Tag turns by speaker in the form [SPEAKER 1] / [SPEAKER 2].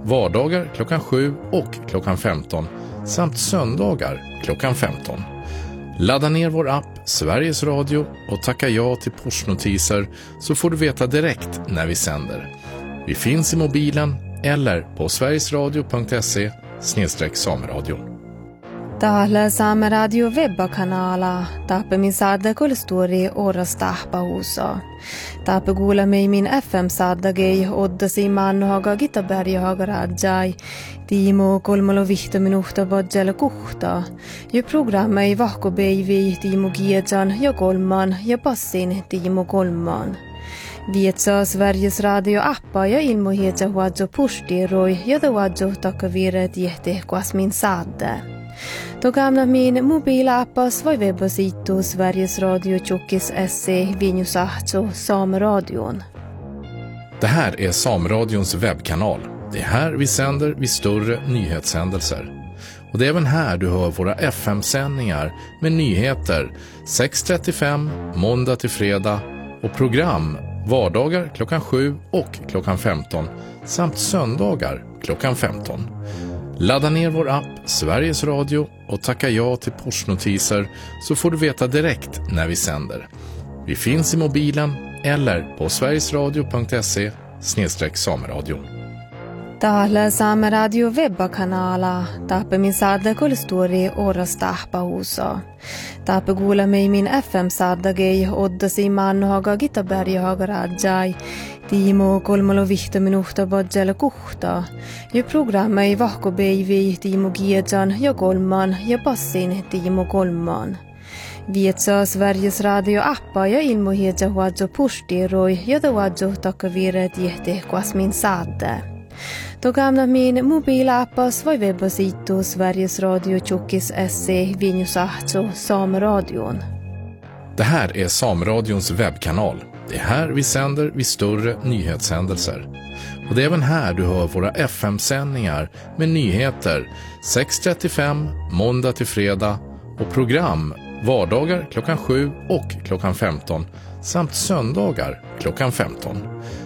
[SPEAKER 1] vardagar klockan 7 och klockan 15 samt söndagar klockan 15. Ladda ner vår app Sveriges Radio och tacka ja till pushnotiser så får du veta direkt när vi sänder. Vi finns i mobilen eller på sverigesradio.se/sameradio.
[SPEAKER 2] Täällä Saameradio webbakanala taapemi saada kulstori orastahpa huuso. Taape kuulemme min FM saadagei oddasi mannohaga Gitaberghaga rajai. Tiimo 3 minuutta bodjelle kuhta. Ja programma ei vahko beivi Tiimo Giedjan ja kolman ja passin Tiimo kolman. Vietsa Sveriges Radio-appa ja ilmoheitsa huadjo pustiroi ja huadjo takavire tiehte kuasmin saadde. Togamna min mobilappas voi webbasiittu Sveriges Radio Tjockis SE Vinjusahto Sameradion.
[SPEAKER 1] Det här är Sameradions webbkanal. Det är här vi sänder vid större nyhetshändelser. Och det är även här du hör våra FM-sändningar med nyheter 6:35 måndag till fredag och program vardagar klockan 7 och klockan 15 samt söndagar klockan 15. Ladda ner vår app Sveriges Radio och tacka ja till pushnotiser så får du veta direkt när vi sänder. Vi finns i mobilen eller på sverigesradio.se/sameradio.
[SPEAKER 2] Täällä Saameradio webbakanala taapemi saada kulstori orastahpa huuso. Taape kuulemme min FM saadagei oddasi mannohaga Gitaberghaga rajai. Tiimo 3 minuutta bodjelle kuhta. Ja programma ei vahko beivi Tiimo Giedjan ja kolman ja passin Tiimo kolman. Vietsa Sveriges Radio-appa ja ilmoheitsa huadjo pustiroi ja huadjo takavire tiehte kuasmin saadde. Togamna min mobilappas voi webbasiittu Sveriges Radio Tjockis SE Vinjusahto Sameradion.
[SPEAKER 1] Det här är Sameradions webbkanal. Det är här vi sänder vid större nyhetshändelser. Och det är även här du hör våra FM-sändningar med nyheter 6:35 måndag till fredag och program vardagar klockan 7 och klockan 15 samt söndagar klockan 15.